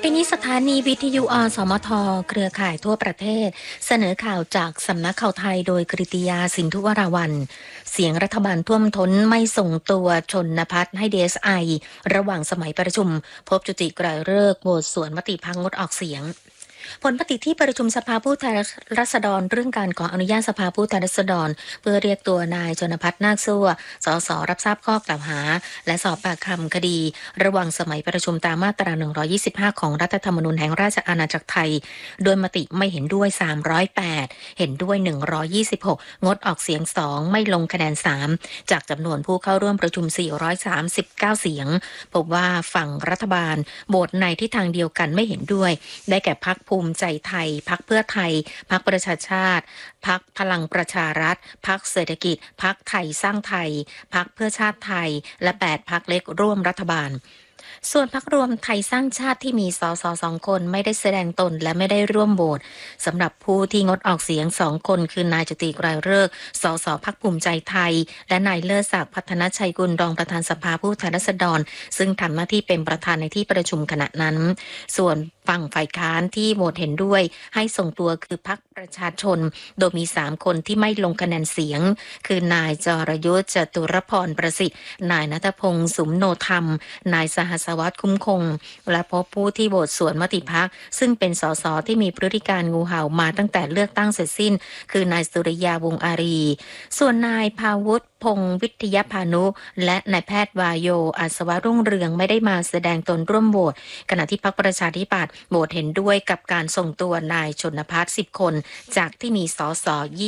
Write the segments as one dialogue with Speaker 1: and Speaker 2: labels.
Speaker 1: ปีนี้สถานีวิทยุอสมทเครือข่ายทั่วประเทศเสนอข่าวจากสำนักข่าวไทยโดยกฤติยาสินธุวราวัลย์เสียงรัฐบาลท่วมท้นไม่ส่งตัวชนพัฒน์ให้ DSI ระหว่างสมัยประชุมพบจุติไกรฤกษ์โหวตสวนมติพักงดออกเสียงผลมติที่ประชุมสภาผู้แทนราษฎรเรื่องการขออนุญาตสภาผู้แทนราษฎรเพื่อเรียกตัวนายชนพัฒน์นาคซั่วสสรับทราบข้อกล่าวหาและสอบปากคำคดีระหว่างสมัยประชุมตามมาตรา125ของรัฐธรรมนูญแห่งราชอาณาจักรไทยโดยมติไม่เห็นด้วย308เห็นด้วย126งดออกเสียง2ไม่ลงคะแนน3จากจำนวนผู้เข้าร่วมประชุม439เสียงพบว่าฝั่งรัฐบาลโหวตในทิศทางเดียวกันไม่เห็นด้วยได้แก่พรรคภูมิใจไทยพรรคเพื่อไทยพรรคประชาชาติพรรคพลังประชารัฐพรรคเศรษฐกิจพรรคไทยสร้างไทยพรรคเพื่อชาติไทยและ8พรรคเล็กร่วมรัฐบาลส่วนพรรครวมไทยสร้างชาติที่มีสส2คนไม่ได้แสดงตนและไม่ได้ร่วมโหวตสำหรับผู้ที่งดออกเสียง2คนคือนายจุติไกรฤกษ์สสพรรคภูมิใจไทยและนายเลิศศักดิ์พัฒนชัยกุลรองประธานสภาผู้แทนราษฎรซึ่งทำหน้าที่เป็นประธานในที่ประชุมขณะนั้นส่วนฝั่งฝ่ายค้านที่โหวตเห็นด้วยให้ส่งตัวคือพรรคประชาชนโดยมี3คนที่ไม่ลงคะแนนเสียงคือนายจรยุทธจตุรพรประสิทธิ์นายณัฐพงษ์สุมโนธรรมนายสหัสวัฒน์คุ้มคงและพบผู้ที่โหวตสวนมติพรรคซึ่งเป็นสสที่มีพฤติการงูเห่ามาตั้งแต่เลือกตั้งเสร็จสิ้นคือนายสุริยาวงศ์อารีส่วนนายภาวุฒิพงศ์วิทยพานุและนายแพทย์วายโยอัศวรุ่งเรืองไม่ได้มาแสดงตนร่วมโหวตขณะที่พรรคประชาธิปัตย์โหวตเห็นด้วยกับการส่งตัวนายชนภัทร10คนจากที่มีสส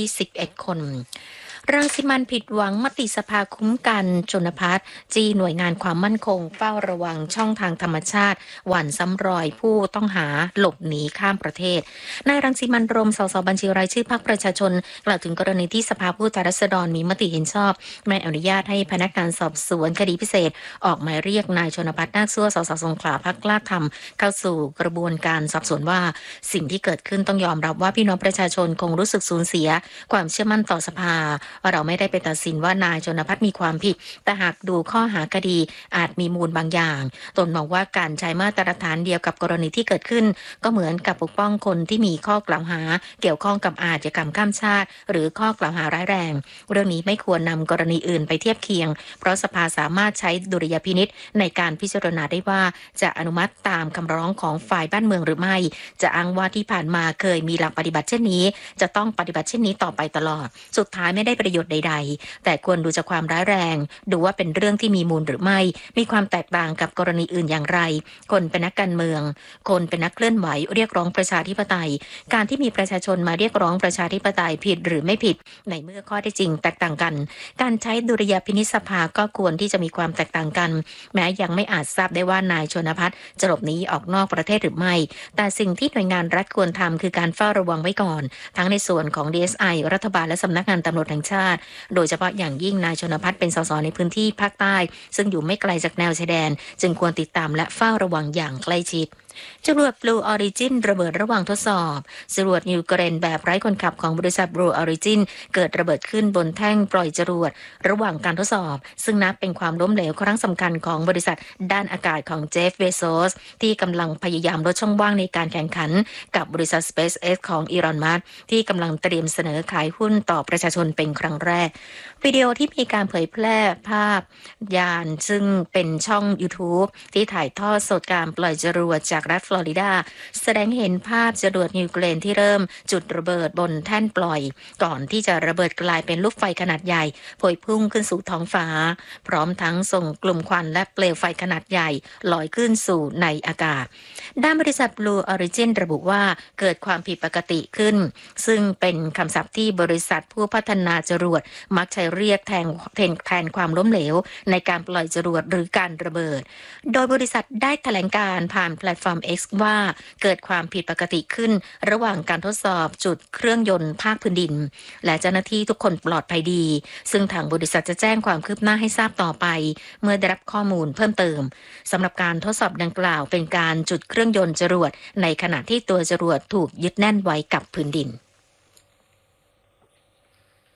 Speaker 1: 21คนรังสิมันผิดหวังมติสภาคุ้มกันชนภัทรจี้หน่วยงานความมั่นคงเฝ้าระวังช่องทางธรรมชาติหว่านซ้ำรอยผู้ต้องหาหลบหนีข้ามประเทศนายรังสิมันโรมสสบัญชีรายชื่อพรรคประชาชนกล่าวถึงกรณีที่สภาผู้แทนราษฎรมีมติเห็นชอบไม่อนุญาตให้พนักงานสอบสวนคดีพิเศษออกหมายเรียกนายชนภัทรนาคซั่วสสสงขลาพรรคกล้าทำเข้าสู่กระบวนการสอบสวนว่าสิ่งที่เกิดขึ้นต้องยอมรับว่าพี่น้องประชาชนคงรู้สึกสูญเสียความเชื่อมั่นต่อสภาเราไม่ได้ไปตัดสินว่านายชนภัทรมีความผิดแต่หากดูข้อหาคดีอาจมีมูลบางอย่างตนมองว่าการใช้มาตรฐานเดียวกับกรณีที่เกิดขึ้นก็เหมือนกับปกป้องคนที่มีข้อกล่าวหาเกี่ยวข้องกับอาชญากรรมข้ามชาติหรือข้อกล่าวหาร้ายแรงเรื่องนี้ไม่ควรนำกรณีอื่นไปเทียบเคียงเพราะสภาสามารถใช้ดุลยพินิจในการพิจารณาได้ว่าจะอนุมัติตามคำร้องของฝ่ายบ้านเมืองหรือไม่จะอ้างว่าที่ผ่านมาเคยมีหลักปฏิบัติเช่นนี้จะต้องปฏิบัติเช่นนี้ต่อไปตลอดสุดท้ายไม่ได้ประโยชน์ใดๆแต่ควรดูจากความร้ายแรงดูว่าเป็นเรื่องที่มีมูลหรือไม่มีความแตกต่างกับกรณีอื่นอย่างไรคนเป็นนักการเมืองคนเป็นนักเคลื่อนไหวเรียกร้องประชาธิปไตยการที่มีประชาชนมาเรียกร้องประชาธิปไตยผิดหรือไม่ผิดในเมื่อข้อเท็จจริงแตกต่างกันการใช้ดุลยพินิจสภาก็ควรที่จะมีความแตกต่างกันแม้ยังไม่อาจทราบได้ว่านายชนภัทรจะหลบหนีออกนอกประเทศหรือไม่แต่สิ่งที่หน่วยงานรัฐควรทำคือการเฝ้าระวังไว้ก่อนทั้งในส่วนของ DSI รัฐบาลและสำนักงานตำรวจแห่งชาติโดยเฉพาะอย่างยิ่งนายชนภัทรเป็นสสในพื้นที่ภาคใต้ซึ่งอยู่ไม่ไกลจากแนวชายแดนจึงควรติดตามและเฝ้าระวังอย่างใกล้ชิดจรวด Blue Origin ระเบิดระหว่างทดสอบจรวดนิวเครนแบบไร้คนขับของบริษัท Blue Origin เกิดระเบิดขึ้นบนแท่งปล่อยจรวดระหว่างการทดสอบซึ่งนับเป็นความล้มเหลวครั้งสำคัญของบริษัทด้านอากาศของเจฟ เบโซสที่กำลังพยายามลดช่องว่างในการแข่งขันกับบริษัท SpaceX ของอีลอน มัสก์ที่กำลังเตรียมเสนอขายหุ้นต่อประชาชนเป็นครั้งแรกวิดีโอที่มีการเผยแพร่ภาพยานซึ่งเป็นช่อง YouTube ที่ถ่ายทอดสดการปล่อยจรวดจากรัฐฟลอริดาแสดงเห็นภาพจรวดนิวเครนที่เริ่มจุดระเบิดบนแท่นปล่อยก่อนที่จะระเบิดกลายเป็นลูกไฟขนาดใหญ่พวยพุ่งขึ้นสู่ท้องฟ้าพร้อมทั้งส่งกลุ่มควันและเปลวไฟขนาดใหญ่ลอยขึ้นสู่ในอากาศด้านบริษัท Blue Origin ระบุว่าเกิดความผิดปกติขึ้นซึ่งเป็นคำศัพท์ที่บริษัทผู้พัฒนาจรวดมักใช้เรียกแทนความล้มเหลวในการปล่อยจรวดหรือการระเบิดโดยบริษัทได้แถลงการผ่านแพลตฟอร์ม X ว่าเกิดความผิดปกติขึ้นระหว่างการทดสอบจุดเครื่องยนต์ภาคพื้นดินและเจ้าหน้าที่ทุกคนปลอดภัยดีซึ่งทางบริษัทจะแจ้งความคืบหน้าให้ทราบต่อไปเมื่อได้รับข้อมูลเพิ่มเติมสำหรับการทดสอบดังกล่าวเป็นการจุดเครื่องยนต์จรวดในขณะที่ตัวจรวดถูกยึดแน่นไว้กับพื้นดิน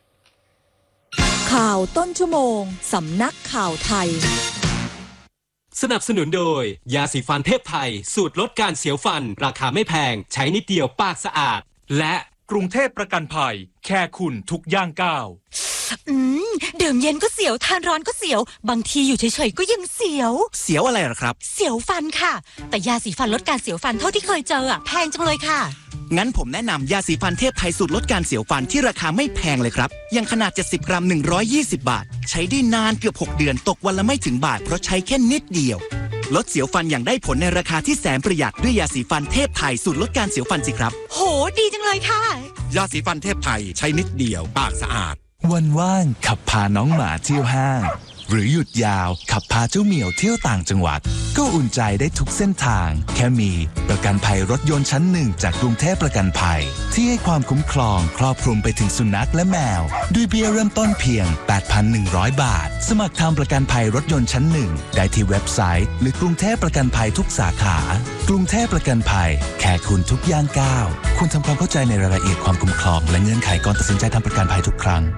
Speaker 2: ข่าวต้นชั่วโมงสำนักข่าวไทยสนับสนุนโดยยาสีฟันเทพไทยสูตรลดการเสียวฟันราคาไม่แพงใช้นิดเดียวปากสะอาดและ
Speaker 3: กรุงเทพประกันภัยแค่คุณทุกย่างก้าว
Speaker 4: ดื่มเย็นก็เสียวทานร้อนก็เสียวบางทีอยู่เฉยๆก็ยังเสียว
Speaker 5: อะไรหรอครับ
Speaker 4: เสียวฟันค่ะแต่ยาสีฟันลดการเสียวฟันเท่าที่เคยเจอแพงจังเลยค่ะ
Speaker 5: งั้นผมแนะนำยาสีฟันเทพไทยสูตรลดการเสียวฟันที่ราคาไม่แพงเลยครับยังขนาด70 กรัม120 บาทใช้ได้นานเกือบ6 เดือนตกวันละไม่ถึงบาทเพราะใช้แค่นิดเดียวลดเสียวฟันอย่างได้ผลในราคาที่แสนประหยัดด้วยยาสีฟันเทพไทยสูตรลดการเสียวฟันสิครับ
Speaker 4: โหดีจังเลยค่ะ
Speaker 6: ยาสีฟันเทพไทยใช้นิดเดียวปากสะอาด
Speaker 7: วันว่างขับพาน้องหมาเที่ยวห้างหรือหยุดยาวขับพาเจ้าเหมียวเที่ยวต่างจังหวัดก็อุ่นใจได้ทุกเส้นทางแค่มีประกันภัยรถยนต์ชั้นหนึ่งจากกรุงเทพประกันภัยที่ให้ความคุ้มครองครอบคลุมไปถึงสุนัขและแมวด้วยเบี้ยเริ่มต้นเพียง 8,100 บาทสมัครทำประกันภัยรถยนต์ชั้นหนึ่งได้ที่เว็บไซต์หรือกรุงเทพประกันภัยทุกสาขากรุงเทพประกันภัยแค่คุณทุกย่างก้าวคุณทำความเข้าใจในรายละเอียดความคุ้มครองและเงื่อนไขก่อนตัดสินใจทำประกันภัยทุกครั้ง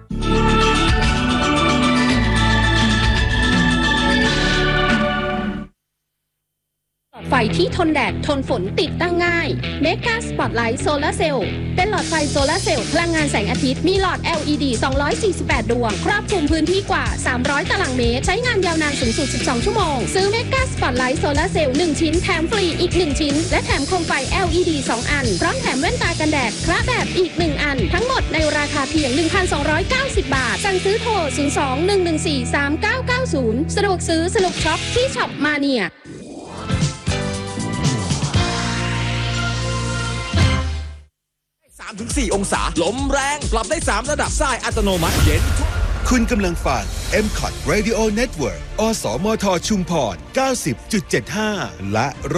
Speaker 8: ไฟที่ทนแดดทนฝนติดตั้งง่าย Mega Spotlight Solar Cell เป็นหลอดไฟโซลาร์เซลล์พลังงานแสงอาทิตย์มีหลอด LED 248 ดวงครอบคลุมพื้นที่กว่า300ตารางเมตรใช้งานยาวนานสูงสุด12ชั่วโมงซื้อ Mega Spotlight Solar Cell 1 ชิ้นแถมฟรีอีก1ชิ้นและแถมโคมไฟ LED 2 อันพร้อมแถมแว่นตากันแดดคละแบบอีก1อันทั้งหมดในราคาเพียง 1,290 บาทสั่งซื้อโทร 02-114-3990 สะดวกซื้อสนุกช็อปที่ช็อปมาเนีย
Speaker 6: 3-4 องศาลมแรงปรับได้3ระดับทรายอัตโนมัติเย็น
Speaker 9: คุณกำลังฟัง MCOT Radio Network อสมทชุมพร 90.75 และ